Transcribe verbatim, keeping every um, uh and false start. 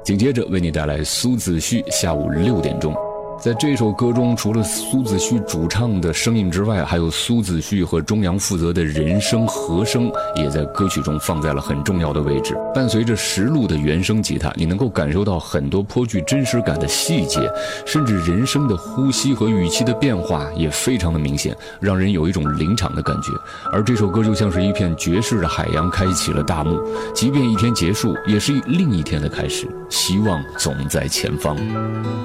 紧接着为你带来苏子旭下午六点钟。在这首歌中，除了苏子旭主唱的声音之外，还有苏子旭和钟阳负责的人声和声也在歌曲中放在了很重要的位置。伴随着实录的原声吉他，你能够感受到很多颇具真实感的细节，甚至人声的呼吸和语气的变化也非常的明显，让人有一种临场的感觉。而这首歌就像是一片爵士的海洋开启了大幕，即便一天结束，也是另一天的开始，希望总在前方。